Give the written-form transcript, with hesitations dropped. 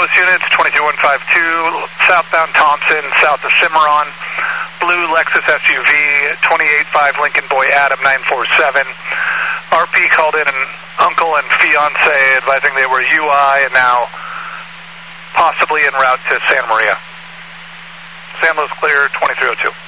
Los units, 22152, southbound Thompson, south of Cimarron. Blue Lexus SUV, 285 Lincoln Boy Adam 947. RP called in an uncle and fiance advising they were UI and now possibly en route to Santa Maria. San Luis clear, 2302.